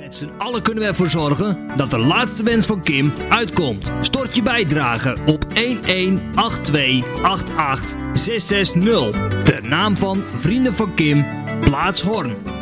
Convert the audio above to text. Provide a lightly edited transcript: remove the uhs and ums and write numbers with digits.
Met z'n allen kunnen we ervoor zorgen dat de laatste wens van Kim uitkomt. Stort je bijdrage op 118288 660. De naam van Vrienden van Kim, plaats Hoorn.